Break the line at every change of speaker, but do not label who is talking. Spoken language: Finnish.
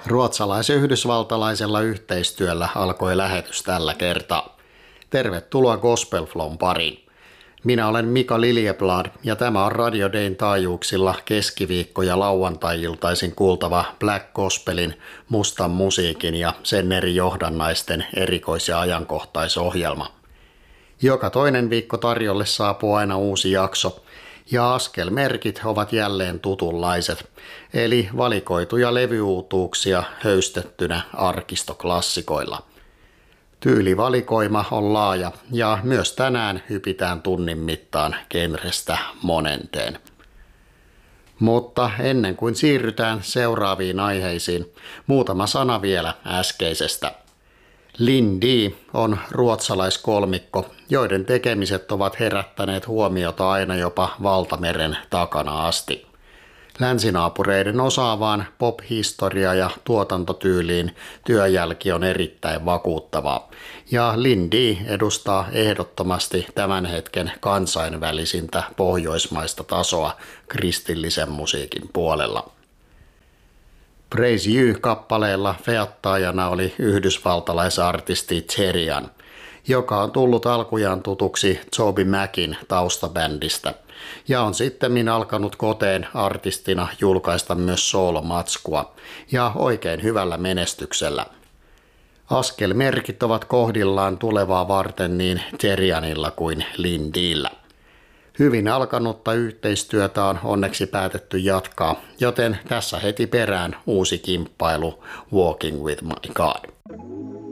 Ruotsalais-yhdysvaltalaisella yhteistyöllä alkoi lähetys tällä kertaa. Tervetuloa Gospel Flown pariin. Minä olen Mika Liljeblad ja tämä on Radio Dayn taajuuksilla keskiviikko- ja lauantai-iltaisin kuultava Black Gospelin, mustan musiikin ja sen eri johdannaisten erikois- ja ajankohtaisohjelma. Joka toinen viikko tarjolle saapuu aina uusi jakso ja askelmerkit ovat jälleen tutunlaiset, eli valikoituja levyuutuuksia höystettynä arkistoklassikoilla. Tyylivalikoima on laaja ja myös tänään hypitään tunnin mittaan genrestä monenteen. Mutta ennen kuin siirrytään seuraaviin aiheisiin, muutama sana vielä äskeisestä. Lindee on ruotsalaiskolmikko, joiden tekemiset ovat herättäneet huomiota aina jopa valtameren takana asti. Länsinaapureiden osaavaan pop-historia- ja tuotantotyyliin työjälki on erittäin vakuuttavaa, ja Lindee edustaa ehdottomasti tämän hetken kansainvälisintä pohjoismaista tasoa kristillisen musiikin puolella. Praise You-kappaleella feattaajana oli yhdysvaltalaisartisti Therian, joka on tullut alkujaan tutuksi Toby Macin taustabändistä ja on sittemmin alkanut koteen artistina julkaista myös soolomatskua ja oikein hyvällä menestyksellä. Askelmerkit ovat kohdillaan tulevaa varten niin Therianilla kuin Lindeellä. Hyvin alkanutta yhteistyötä on onneksi päätetty jatkaa, joten tässä heti perään uusi kimppailu Walking with my God.